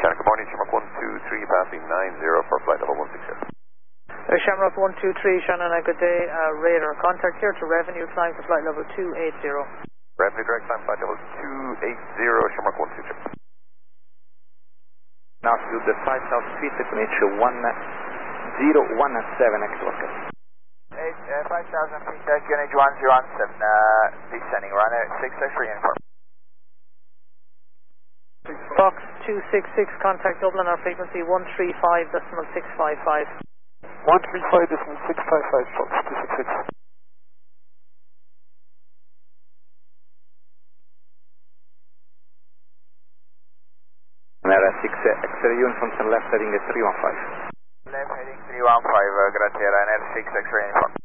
Good morning, Shamrock 123, passing 90 for flight level 160. Shamrock 123, Shannon, good day. Radar contact here to Revenue, flying for flight level 280. Revenue direct time, flight level 280, Shamrock 123. Now to the 5000 feet, Equinich 1017 X-Locker. 5000 feet, Equinich 1017, descending, runway 6 X-ray uniform. Fox 266, contact Dublin, our frequency 135.655. 135.655, Fox 266. NR6 X-ray uniform, turn left heading 315. Left heading 315, grazie, NR6 X-ray uniform.